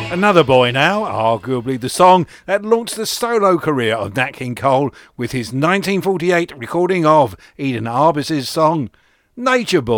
Another boy now, arguably the song that launched the solo career of Nat King Cole with his 1948 recording of Eden Arbus's song Nature Boy.